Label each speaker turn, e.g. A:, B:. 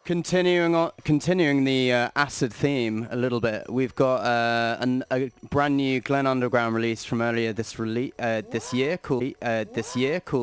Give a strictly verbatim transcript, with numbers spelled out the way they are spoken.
A: Continuing on, continuing the uh, acid theme a little bit, we've got uh, an, a brand new Glen Underground release from earlier this rele- uh, this year called uh, this year called.